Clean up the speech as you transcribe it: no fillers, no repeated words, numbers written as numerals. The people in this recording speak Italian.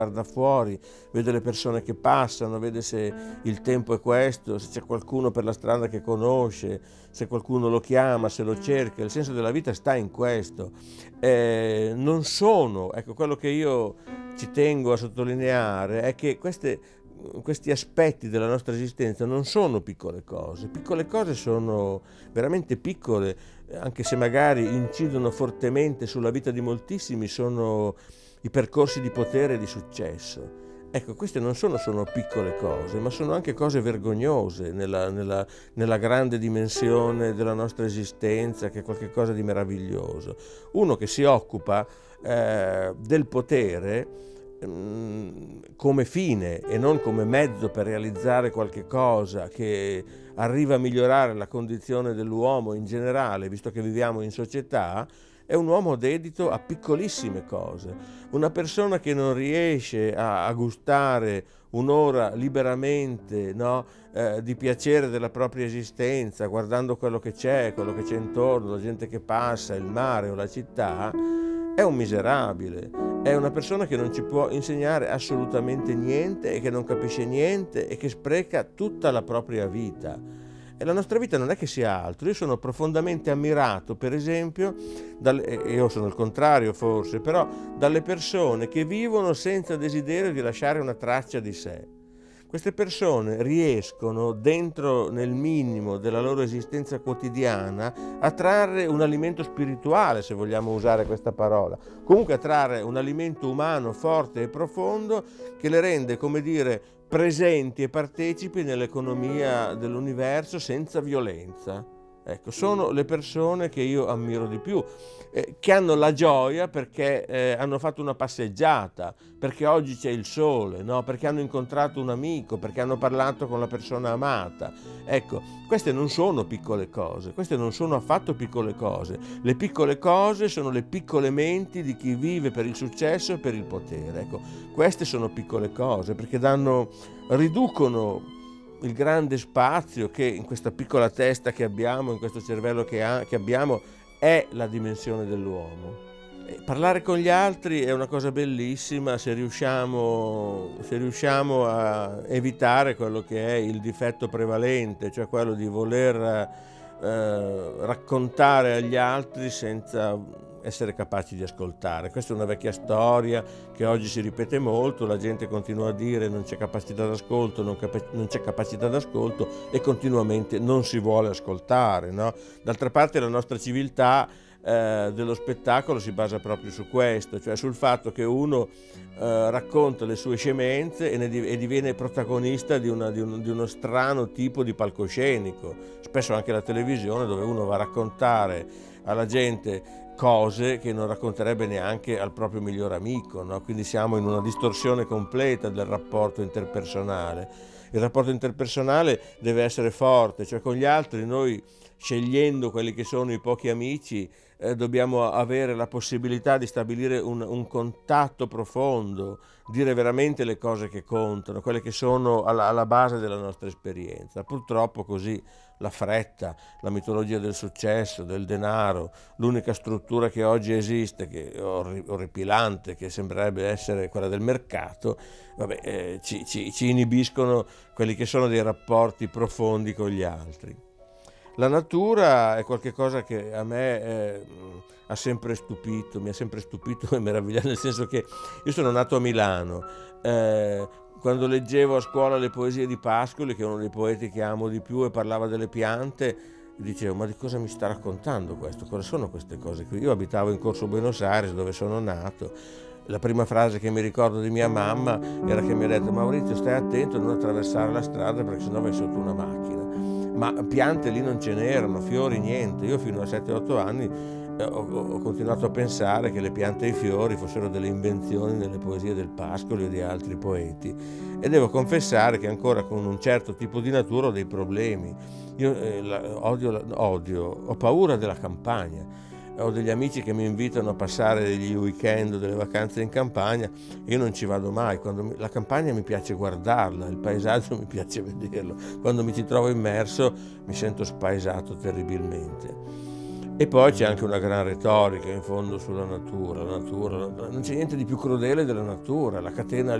guarda fuori, vede le persone che passano, vede se il tempo è questo, se c'è qualcuno per la strada che conosce, se qualcuno lo chiama, se lo cerca. Il senso della vita sta in questo. Non sono, ecco, quello che io ci tengo a sottolineare è che questi aspetti della nostra esistenza non sono piccole cose sono veramente piccole, anche se magari incidono fortemente sulla vita di moltissimi, sono i percorsi di potere e di successo. Ecco, queste non sono solo piccole cose, ma sono anche cose vergognose nella grande dimensione della nostra esistenza, che è qualcosa di meraviglioso. Uno che si occupa del potere come fine e non come mezzo per realizzare qualche cosa che arriva a migliorare la condizione dell'uomo in generale, visto che viviamo in società, è un uomo dedito a piccolissime cose. Una persona che non riesce a gustare un'ora liberamente, no, di piacere della propria esistenza, guardando quello che c'è intorno, la gente che passa, il mare o la città, è un miserabile, è una persona che non ci può insegnare assolutamente niente e che non capisce niente e che spreca tutta la propria vita. E la nostra vita non è che sia altro. Io sono profondamente ammirato, per esempio, io sono il contrario forse, però dalle persone che vivono senza desiderio di lasciare una traccia di sé. Queste persone riescono, dentro nel minimo della loro esistenza quotidiana, a trarre un alimento spirituale, se vogliamo usare questa parola, comunque a trarre un alimento umano forte e profondo che le rende, come dire, presenti e partecipi nell'economia dell'universo senza violenza. Ecco, sono le persone che io ammiro di più, che hanno la gioia perché hanno fatto una passeggiata, perché oggi c'è il sole, no? Perché hanno incontrato un amico, perché hanno parlato con la persona amata. Ecco, queste non sono piccole cose, queste non sono affatto piccole cose. Le piccole cose sono le piccole menti di chi vive per il successo e per il potere. Ecco, queste sono piccole cose perché riducono il grande spazio che in questa piccola testa che abbiamo, in questo cervello che abbiamo, è la dimensione dell'uomo. E parlare con gli altri è una cosa bellissima se riusciamo a evitare quello che è il difetto prevalente, cioè quello di voler raccontare agli altri senza essere capaci di ascoltare. Questa è una vecchia storia che oggi si ripete molto, la gente continua a dire non c'è capacità d'ascolto, non c'è capacità d'ascolto e continuamente non si vuole ascoltare, no? D'altra parte la nostra civiltà dello spettacolo si basa proprio su questo, cioè sul fatto che uno racconta le sue scemenze e diviene protagonista di uno strano tipo di palcoscenico, spesso anche la televisione, dove uno va a raccontare alla gente cose che non racconterebbe neanche al proprio miglior amico, no? Quindi siamo in una distorsione completa del rapporto interpersonale. Il rapporto interpersonale deve essere forte, cioè con gli altri noi, scegliendo quelli che sono i pochi amici, dobbiamo avere la possibilità di stabilire un contatto profondo, dire veramente le cose che contano, quelle che sono alla base della nostra esperienza. Purtroppo così la fretta, la mitologia del successo, del denaro, l'unica struttura che oggi esiste, che è orripilante, che sembrerebbe essere quella del mercato, ci inibiscono quelli che sono dei rapporti profondi con gli altri. La natura è qualcosa che a me ha sempre stupito, mi ha sempre stupito e meravigliato, nel senso che io sono nato a Milano. Quando leggevo a scuola le poesie di Pascoli, che è uno dei poeti che amo di più, e parlava delle piante, dicevo, ma di cosa mi sta raccontando questo? Cosa sono queste cose qui? Io abitavo in Corso Buenos Aires, dove sono nato. La prima frase che mi ricordo di mia mamma era che mi ha detto: Maurizio, stai attento a non attraversare la strada perché sennò vai sotto una macchina. Ma piante lì non ce n'erano, fiori niente. Io fino a 7-8 anni ho continuato a pensare che le piante e i fiori fossero delle invenzioni nelle poesie del Pascoli o di altri poeti, e devo confessare che ancora con un certo tipo di natura ho dei problemi. Io ho paura della campagna. Ho degli amici che mi invitano a passare degli weekend, delle vacanze in campagna, e io non ci vado mai. La campagna mi piace guardarla, il paesaggio mi piace vederlo. Quando mi ci trovo immerso mi sento spaesato terribilmente. E poi c'è anche una gran retorica in fondo sulla natura, non c'è niente di più crudele della natura, la catena